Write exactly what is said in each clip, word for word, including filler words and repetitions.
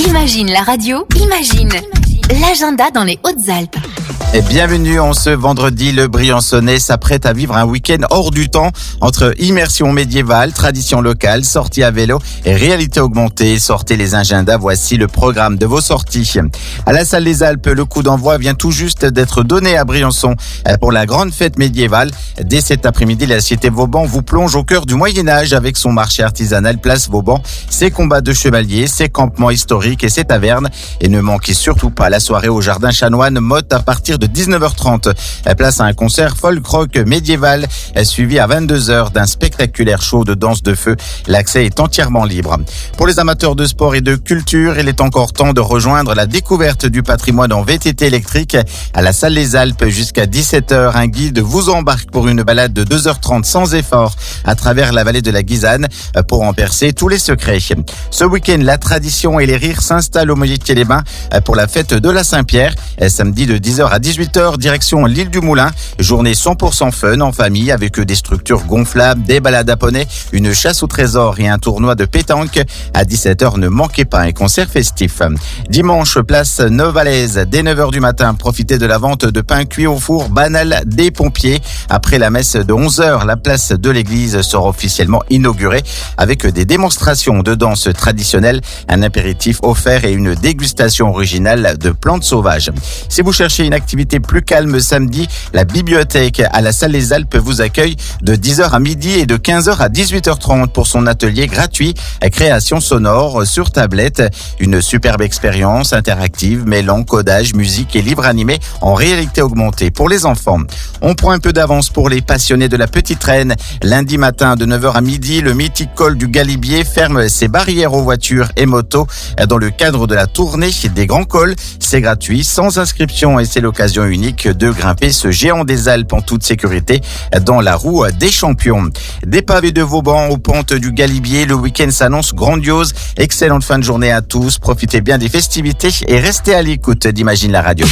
Imagine la radio, imagine l'agenda dans les Hautes-Alpes. Et bienvenue en ce vendredi, le Briançonnais s'apprête à vivre un week-end hors du temps entre immersion médiévale, tradition locale, sortie à vélo et réalité augmentée. Sortez les agendas, voici le programme de vos sorties. À la salle des Alpes, le coup d'envoi vient tout juste d'être donné à Briançon pour la grande fête médiévale. Dès cet après-midi, la cité Vauban vous plonge au cœur du Moyen-Âge avec son marché artisanal Place Vauban, ses combats de chevaliers, ses campements historiques et ses tavernes. Et ne manquez surtout pas la soirée au Jardin Chanoine Motte à partir de dix-neuf heures trente. Place à un concert folk-rock médiéval suivi à vingt-deux heures d'un spectaculaire show de danse de feu. L'accès est entièrement libre. Pour les amateurs de sport et de culture, il est encore temps de rejoindre la découverte du patrimoine en V T T électrique à la salle des Alpes jusqu'à dix-sept heures. Un guide vous embarque pour une balade de deux heures trente sans effort à travers la vallée de la Guisane pour en percer tous les secrets. Ce week-end, la tradition et les rires s'installent au Moyetier-les-Bains pour la fête de la Saint-Pierre. Samedi de dix heures à dix-huit heures, direction l'île du Moulin. Journée cent pour cent fun en famille avec des structures gonflables, des balades à poney, une chasse au trésor et un tournoi de pétanque. À dix-sept heures, ne manquez pas un concert festif. Dimanche, place Neuvalaise. Dès neuf heures du matin, profitez de la vente de pain cuit au four banal des pompiers. Après la messe de onze heures, la place de l'église sera officiellement inaugurée avec des démonstrations de danse traditionnelle, un apéritif offert et une dégustation originale de plantes sauvages. Si vous cherchez une activité plus calme samedi, la bibliothèque à la salle des Alpes vous accueille de dix heures à midi et de quinze heures à dix-huit heures trente pour son atelier gratuit à création sonore sur tablette. Une superbe expérience interactive mêlant codage, musique et livres animés en réalité augmentée pour les enfants. On prend un peu d'avance pour les passionnés de la petite reine. Lundi matin de neuf heures à midi, le mythique col du Galibier ferme ses barrières aux voitures et motos dans le cadre de la tournée des grands cols. C'est gratuit, sans inscription et c'est l'occasion unique de grimper ce géant des Alpes en toute sécurité dans la roue des champions. Des pavés de Vauban aux pentes du Galibier, le week-end s'annonce grandiose. Excellente fin de journée à tous, profitez bien des festivités et restez à l'écoute d'Imagine la radio.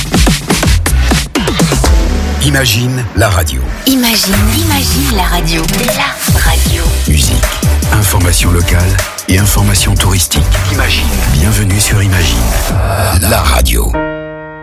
Imagine la radio. Imagine, imagine la radio. La radio. Musique, information locale et information touristique. Imagine. Bienvenue sur Imagine la radio.